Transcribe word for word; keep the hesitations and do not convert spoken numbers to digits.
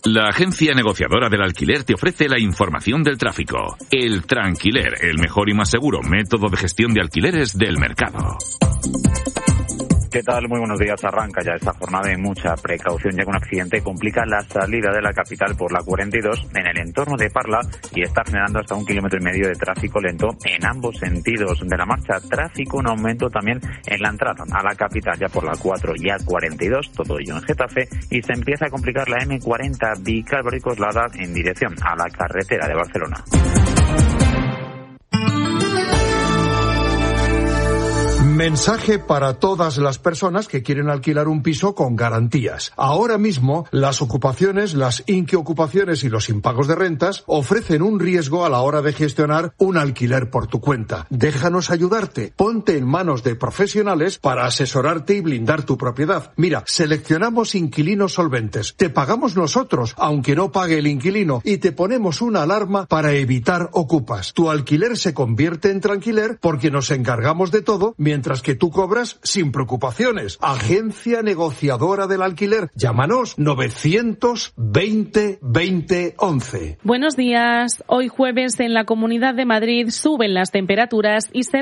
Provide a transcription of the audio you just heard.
La agencia negociadora del alquiler te ofrece la información del tráfico. El Tranquiler, el mejor y más seguro método de gestión de alquileres del mercado. ¿Qué tal? Muy buenos días. Arranca ya esta jornada y mucha precaución, ya que un accidente complica la salida de la capital por la cuarenta y dos en el entorno de Parla y está generando hasta un kilómetro y medio de tráfico lento en ambos sentidos de la marcha. Tráfico, un aumento también en la entrada a la capital ya por la cuatro y A cuarenta y dos, todo ello en Getafe, y se empieza a complicar la eme cuarenta Vicálvaro y Coslada en dirección a la carretera de Barcelona. Mensaje para todas las personas que quieren alquilar un piso con garantías. Ahora mismo, las ocupaciones, las inquiocupaciones y los impagos de rentas ofrecen un riesgo a la hora de gestionar un alquiler por tu cuenta. Déjanos ayudarte. Ponte en manos de profesionales para asesorarte y blindar tu propiedad. Mira, seleccionamos inquilinos solventes. Te pagamos nosotros, aunque no pague el inquilino, y te ponemos una alarma para evitar ocupas. Tu alquiler se convierte en tranquiler porque nos encargamos de todo, mientras que tú cobras sin preocupaciones. Agencia negociadora del alquiler. Llámanos novecientos veinte veinte once. Buenos días. Hoy jueves en la Comunidad de Madrid suben las temperaturas y será